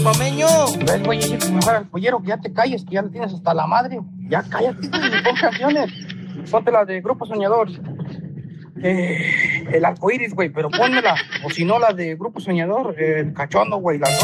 Mameño. ¿Ves, güey? Dile a tu mujer al pollero que ya te calles, que ya le tienes hasta la madre. Ya cállate, güey, pon canciones. Ponte la de Grupo Soñador. El arcoíris, güey, pero pónmela. O si no, la de Grupo Soñador, el cachondo, güey, las dos.